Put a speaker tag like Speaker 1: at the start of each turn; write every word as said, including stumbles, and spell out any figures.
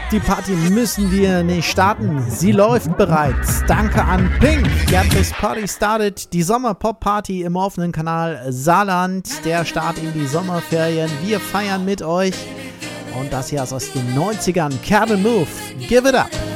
Speaker 1: Die Party müssen wir nicht starten, sie läuft bereits. Danke an Pink, get this party started. Die Sommerpop-Party im offenen Kanal Saarland. Der Start in die Sommerferien. Wir feiern mit euch. Und das hier ist aus den neunzigern. Carbon Move, give it up.